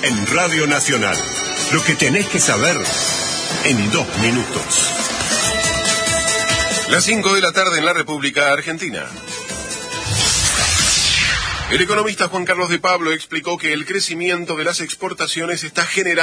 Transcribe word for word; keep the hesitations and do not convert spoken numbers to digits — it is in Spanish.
en Radio Nacional. Lo que tenés que saber en dos minutos. Las cinco de la tarde en la República Argentina. El economista Juan Carlos de Pablo explicó que el crecimiento de las exportaciones está generando